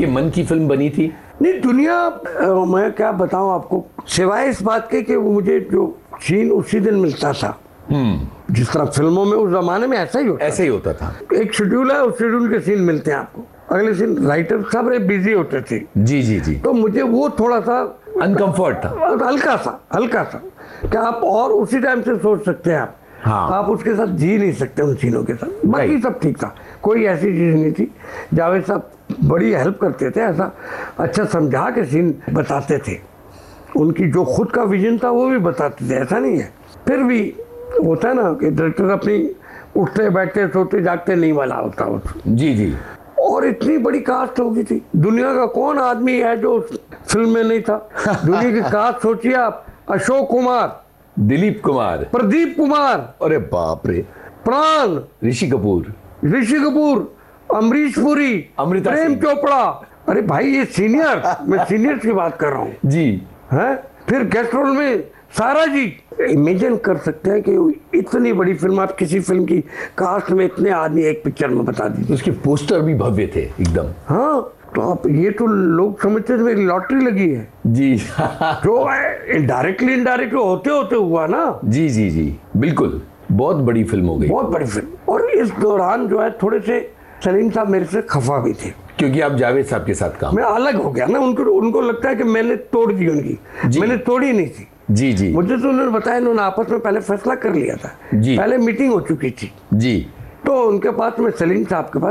आपके मन की फिल्म बनी थी? नहीं, दुनिया मैं क्या बताऊं आपको, सिवाय इस बात के कि मुझे जो सीन उसी दिन मिलता था। जिस तरह फिल्मों में उस जमाने में ऐसा ही होता था। एक शेड्यूल है, उस शेड्यूल के सीन मिलते हैं आपको, अगले सीन राइटर सब बिजी होते थे। जी जी जी। तो मुझे वो थोड़ा सा अनकंफर्ट था, हल्का सा कि आप और उसी टाइम से सोच सकते हैं आप। हाँ। आप उसके साथ जी नहीं सकते उन सीनों के साथ। बाकी सब ठीक था, कोई ऐसी चीज नहीं थी। जावेद साहब बड़ी हेल्प करते थे, ऐसा अच्छा समझा के सीन बताते थे। उनकी जो खुद का विजन था वो भी बताते थे, ऐसा नहीं है। फिर भी होता है ना कि डायरेक्टर अपनी उठते बैठते सोते जागते नहीं वाला होता। जी जी। और इतनी बड़ी कास्ट हो गई थी, दुनिया का कौन आदमी है जो फिल्म में नहीं था। दुनिया की कास्ट सोचिए आप, अशोक कुमार, दिलीप कुमार, प्रदीप कुमार, अरे बाप रे, प्राण, ऋषि कपूर, अमरीश पुरी, अमृता प्रेम चोपड़ा। अरे भाई ये सीनियर, मैं सीनियर की बात कर रहा हूँ जी। है। फिर गेस्ट रोल में सारा जी। इमेजिन कर सकते हैं कि इतनी बड़ी फिल्म, आप किसी फिल्म की कास्ट में इतने आदमी एक पिक्चर में बता दीजिए। उसके पोस्टर भी भव्य थे एकदम। हाँ, तो आप ये तो लोग समझते थे मेरी लॉटरी लगी है जी। जो इनडायरेक्टली होते होते हुआ ना। जी जी जी, बिल्कुल, बहुत बड़ी फिल्म हो गई, बहुत बड़ी फिल्म। और इस दौरान जो है थोड़े से सलीम साहब मेरे से खफा भी थे, क्योंकि आप जावेद साहब के साथ काम, मैं अलग हो गया ना। उनको लगता है कि मैंने तोड़ दी उनकी, मैंने तोड़ी नहीं थी। जी जी। मुझे तो उन्होंने बताया, उन्होंने आपस में पहले फैसला कर लिया था जी। पहले मीटिंग हो चुकी थी जी। तो उनके पास, मैं सलीम साहब के पास